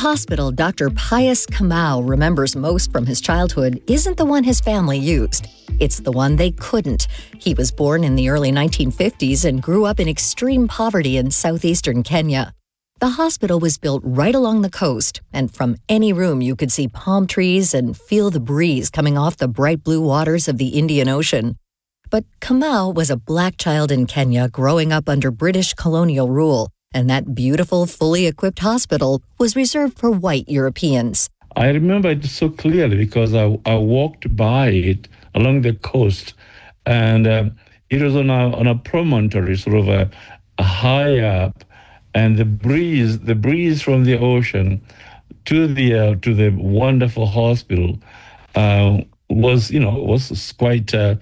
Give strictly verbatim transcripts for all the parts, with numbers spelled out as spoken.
hospital Doctor Pius Kamau remembers most from his childhood isn't the one his family used. It's the one they couldn't. He was born in the early nineteen fifties and grew up in extreme poverty in southeastern Kenya. The hospital was built right along the coast, and from any room you could see palm trees and feel the breeze coming off the bright blue waters of the Indian Ocean. But Kamau was a black child in Kenya growing up under British colonial rule, and that beautiful, fully equipped hospital was reserved for white Europeans. I remember it so clearly because I, I walked by it along the coast, and uh, it was on a, on a promontory, sort of a, a high up, and the breeze, the breeze from the ocean to the uh, to the wonderful hospital uh, was, you know, was quite uh,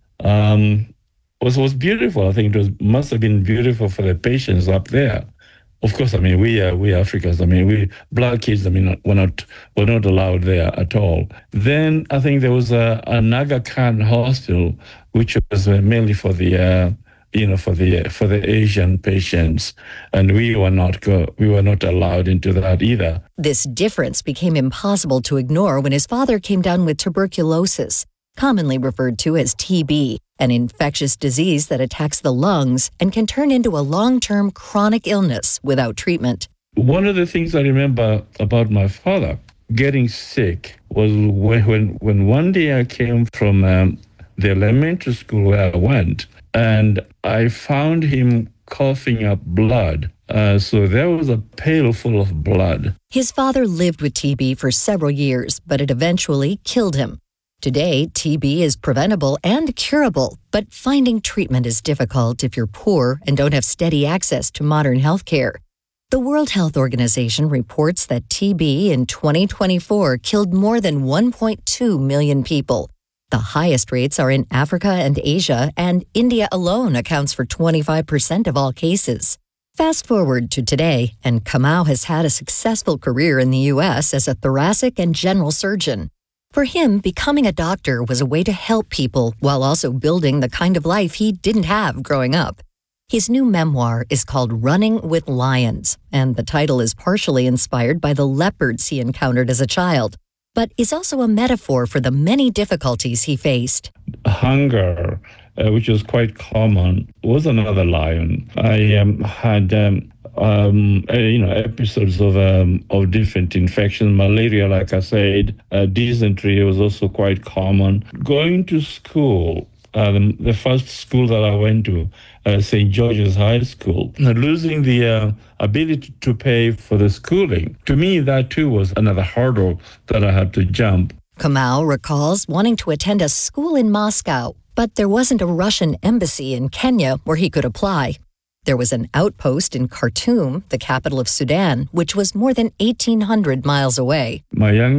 um, was was beautiful. I think it was must have been beautiful for the patients up there. Of course, I mean we uh, we Africans. I mean we black kids. I mean were not were not allowed there at all. Then I think there was a, a Aga Khan hospital, which was uh, mainly for the uh, you know for the for the Asian patients, and we were not go, we were not allowed into that either. This difference became impossible to ignore when his father came down with tuberculosis, commonly referred to as T B, an infectious disease that attacks the lungs and can turn into a long-term chronic illness without treatment. One of the things I remember about my father getting sick was when when, when one day I came from um, the elementary school where I went, and I found him coughing up blood. Uh, so there was a pail full of blood. His father lived with T B for several years, but it eventually killed him. Today, T B is preventable and curable, but finding treatment is difficult if you're poor and don't have steady access to modern health care. The World Health Organization reports that T B in twenty twenty-four killed more than one point two million people. The highest rates are in Africa and Asia, and India alone accounts for twenty-five percent of all cases. Fast forward to today, and Kamau has had a successful career in the U S as a thoracic and general surgeon. For him, becoming a doctor was a way to help people while also building the kind of life he didn't have growing up. His new memoir is called Running with Lions, and the title is partially inspired by the leopards he encountered as a child, but is also a metaphor for the many difficulties he faced. Hunger, uh, which was quite common, was another lion. I um, had um, um, uh, you know episodes of um, of different infections. Malaria, like I said, uh, dysentery was also quite common. Going to school, uh, the, the first school that I went to, uh, Saint George's High School, losing the uh, ability to pay for the schooling, to me that too was another hurdle that I had to jump. Kamau recalls wanting to attend a school in Moscow, but there wasn't a Russian embassy in Kenya where he could apply. There was an outpost in Khartoum, the capital of Sudan, which was more than eighteen hundred miles away. My young